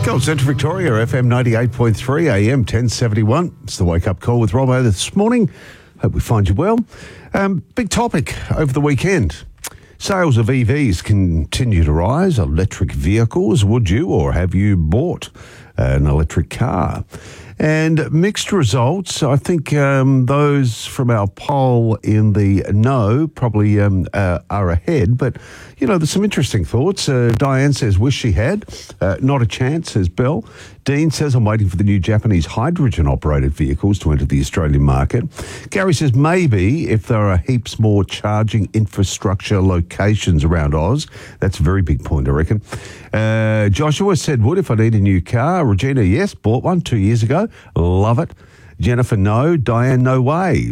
Gold Centre Victoria, FM 98.3, AM 1071. It's the wake-up call with Robbo this morning. Hope we find you well. Big topic over the weekend. Sales of EVs continue to rise. Electric vehicles, would you or have you bought an electric car? And mixed results. I think those from our poll in the no probably are ahead. But, you know, there's some interesting thoughts. Diane says, wish she had. Not a chance, says Bill. Dean says, I'm waiting for the new Japanese hydrogen-operated vehicles to enter the Australian market. Gary says, maybe if there are heaps more charging infrastructure locations around Oz. That's a very big point, I reckon. Joshua said, would if I need a new car. Regina, yes, bought one 2 years ago. Love it. Jennifer, no. Diane, no way.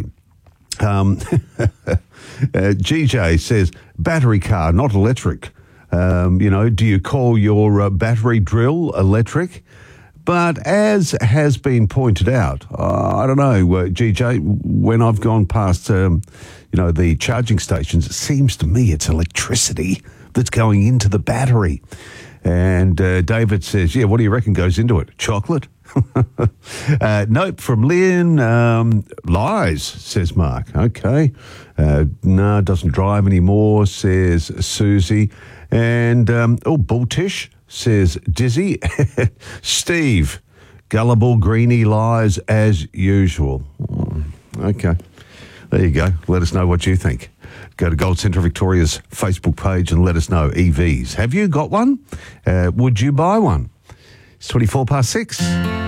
GJ says, battery car, not electric. Do you call your battery drill electric? But as has been pointed out, I don't know, GJ, when I've gone past, the charging stations, it seems to me it's electricity that's going into the battery. And David says, yeah, what do you reckon goes into it? Chocolate? Nope, from Lynn, lies, says Mark. Okay. No, doesn't drive anymore, says Susie. And, Bulltish, says Dizzy. Steve, gullible, greeny lies as usual. Okay. There you go. Let us know what you think. Go to Gold Centre Victoria's Facebook page and let us know. EVs. Have you got one? Would you buy one? It's 6:24.